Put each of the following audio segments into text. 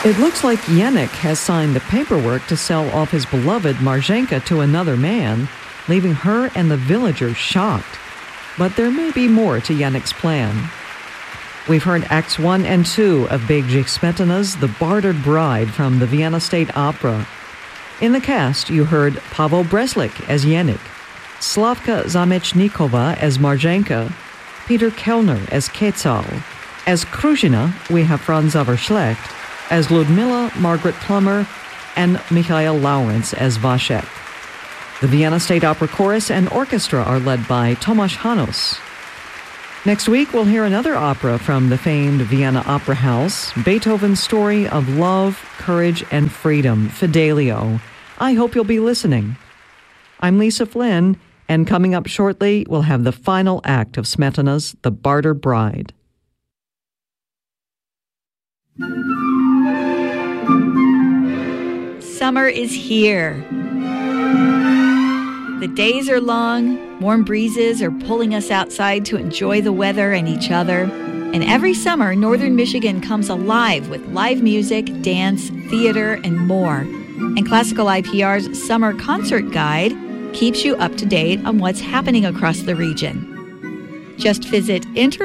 It looks like Yannick has signed the paperwork to sell off his beloved Marzenka to another man, leaving her and the villagers shocked. But there may be more to Yannick's plan. We've heard Acts 1 and 2 of Bedřich Smetana's The Bartered Bride from the Vienna State Opera. In the cast, you heard Pavel Breslik as Yannick, Slavka Zamechnikova as Marzenka, Peter Kellner as Quetzal. As Kruzhina, we have Franz Schlecht, as Ludmila Margaret Plummer, and Mikhail Lawrence as Vashek. The Vienna State Opera Chorus and Orchestra are led by Tomasz Hanos. Next week, we'll hear another opera from the famed Vienna Opera House, Beethoven's story of love, courage, and freedom, Fidelio. I hope you'll be listening. I'm Lisa Flynn, and coming up shortly, we'll have the final act of Smetana's The Bartered Bride. Summer is here. The days are long, warm breezes are pulling us outside to enjoy the weather and each other. And every summer, Northern Michigan comes alive with live music, dance, theater, and more. And Classical IPR's Summer Concert Guide keeps you up to date on what's happening across the region. Just visit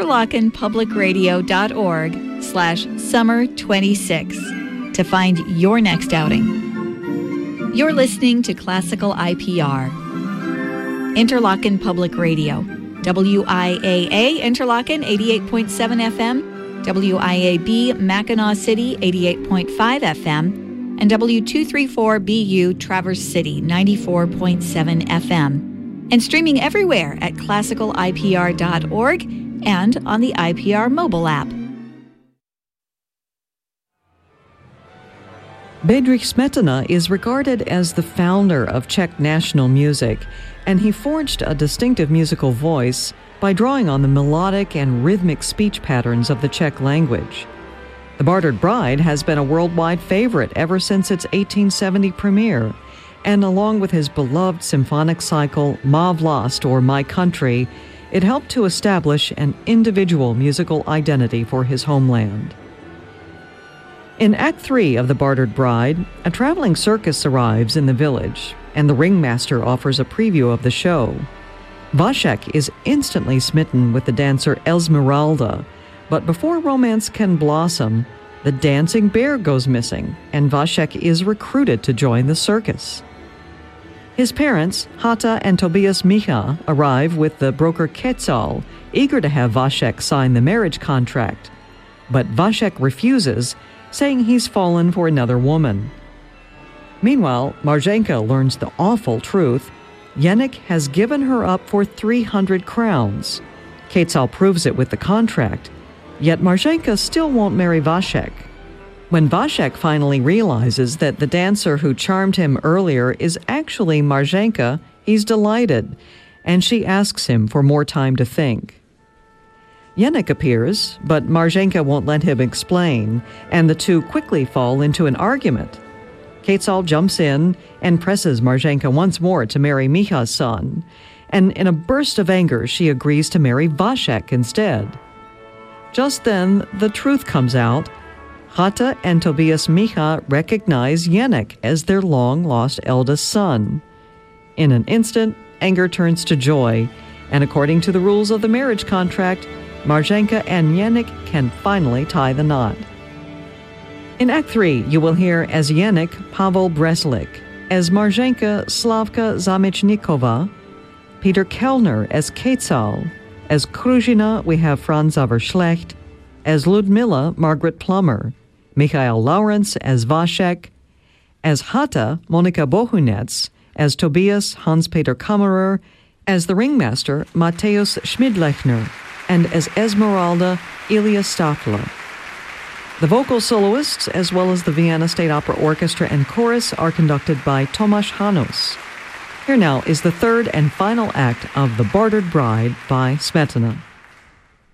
interlochenpublicradio.org/summer26 to find your next outing. You're listening to Classical IPR. Interlochen Public Radio. WIAA Interlochen 88.7 FM, WIAB Mackinac City 88.5 FM, and W234BU Traverse City 94.7 FM. And streaming everywhere at classicalipr.org and on the IPR mobile app. Bedřich Smetana is regarded as the founder of Czech national music, and he forged a distinctive musical voice by drawing on the melodic and rhythmic speech patterns of the Czech language. The Bartered Bride has been a worldwide favorite ever since its 1870 premiere, and along with his beloved symphonic cycle, Ma Vlast, or My Country, it helped to establish an individual musical identity for his homeland. In Act 3 of The Bartered Bride, a traveling circus arrives in the village, and the ringmaster offers a preview of the show. Vashek is instantly smitten with the dancer Esmeralda, but before romance can blossom, the dancing bear goes missing, and Vashek is recruited to join the circus. His parents, Hata and Tobias Micha, arrive with the broker Quetzal, eager to have Vashek sign the marriage contract. But Vashek refuses, saying he's fallen for another woman. Meanwhile, Marzenka learns the awful truth. Yannick has given her up for 300 crowns. Quetzal proves it with the contract, yet Marzenka still won't marry Vashek. When Vashek finally realizes that the dancer who charmed him earlier is actually Marzenka, he's delighted, and she asks him for more time to think. Yannick appears, but Marzenka won't let him explain, and the two quickly fall into an argument. Quetzal jumps in and presses Marzenka once more to marry Micha's son, and in a burst of anger, she agrees to marry Vashek instead. Just then, the truth comes out. Hata and Tobias Micha recognize Yannick as their long-lost eldest son. In an instant, anger turns to joy, and according to the rules of the marriage contract, Marzenka and Yannick can finally tie the knot. In Act 3, you will hear as Yannick Pavel Breslik, as Marzenka Slavka Zamechnikova, Peter Kellner as Quetzal, as Kruzhina we have Franz Schlecht, as Ludmila Margaret Plummer, Mikhail Lawrence as Vashek, as Hata Monika Bohunets, as Tobias Hans-Peter Kammerer, as the ringmaster Mateusz Schmidlechner, and as Esmeralda Ilya Stafla. The vocal soloists, as well as the Vienna State Opera Orchestra and Chorus, are conducted by Tomasz Hanos. Here now is the third and final act of The Bartered Bride by Smetana.